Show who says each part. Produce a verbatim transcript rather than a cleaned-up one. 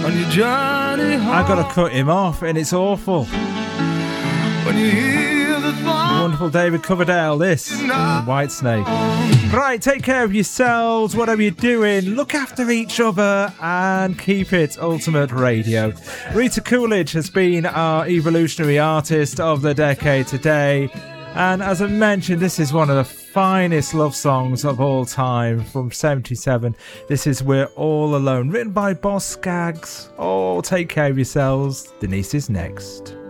Speaker 1: on your journey home.
Speaker 2: I gotta cut him off, and it's awful.
Speaker 1: When you hear the song,
Speaker 2: wonderful David Coverdale, this Whitesnake. Right, take care of yourselves, whatever you're doing. Look after each other and keep it Ultimate Radio. Rita Coolidge has been our evolutionary artist of the decade today. And as I mentioned, this is one of the finest love songs of all time from seventy-seven. This is We're All Alone, written by Boz Scaggs. Oh, take care of yourselves. Denise is next.